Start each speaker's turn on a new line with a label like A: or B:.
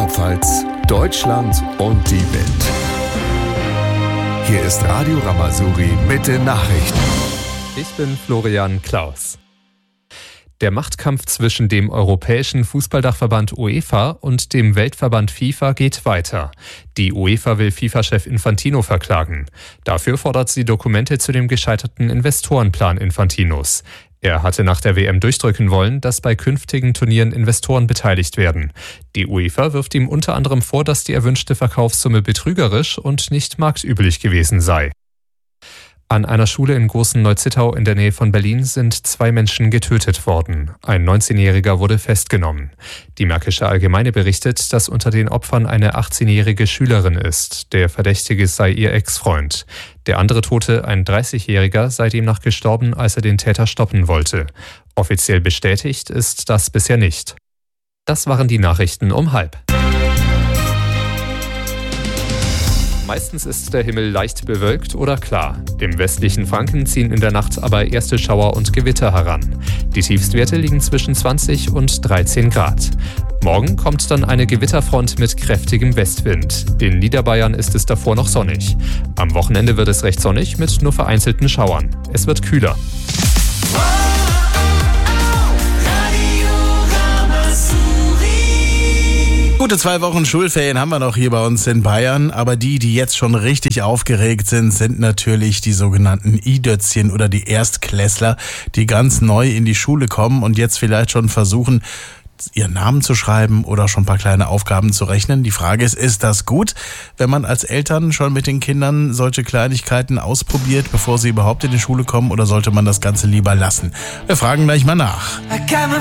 A: Oberpfalz, Deutschland und die Welt. Hier ist Radio Ramazouri mit den Nachrichten.
B: Ich bin Florian Klaus. Der Machtkampf zwischen dem Europäischen Fußballdachverband UEFA und dem Weltverband FIFA geht weiter. Die UEFA will FIFA-Chef Infantino verklagen. Dafür fordert sie Dokumente zu dem gescheiterten Investorenplan Infantinos. Er hatte nach der WM durchdrücken wollen, dass bei künftigen Turnieren Investoren beteiligt werden. Die UEFA wirft ihm unter anderem vor, dass die erwünschte Verkaufssumme betrügerisch und nicht marktüblich gewesen sei. An einer Schule in Großen-Neuzittau in der Nähe von Berlin sind 2 Menschen getötet worden. Ein 19-Jähriger wurde festgenommen. Die Märkische Allgemeine berichtet, dass unter den Opfern eine 18-jährige Schülerin ist. Der Verdächtige sei ihr Ex-Freund. Der andere Tote, ein 30-Jähriger, sei demnach gestorben, als er den Täter stoppen wollte. Offiziell bestätigt ist das bisher nicht. Das waren die Nachrichten um 12:30. Meistens ist der Himmel leicht bewölkt oder klar. Im westlichen Franken ziehen in der Nacht aber erste Schauer und Gewitter heran. Die Tiefstwerte liegen zwischen 20 und 13 Grad. Morgen kommt dann eine Gewitterfront mit kräftigem Westwind. In Niederbayern ist es davor noch sonnig. Am Wochenende wird es recht sonnig mit nur vereinzelten Schauern. Es wird kühler.
C: Gute 2 Wochen Schulferien haben wir noch hier bei uns in Bayern, aber die jetzt schon richtig aufgeregt sind natürlich die sogenannten I-Dötzchen oder die Erstklässler, die ganz neu in die Schule kommen und jetzt vielleicht schon versuchen, ihren Namen zu schreiben oder schon ein paar kleine Aufgaben zu rechnen. Die Frage ist das gut, wenn man als Eltern schon mit den Kindern solche Kleinigkeiten ausprobiert, bevor sie überhaupt in die Schule kommen, oder sollte man das Ganze lieber lassen? Wir fragen gleich mal nach.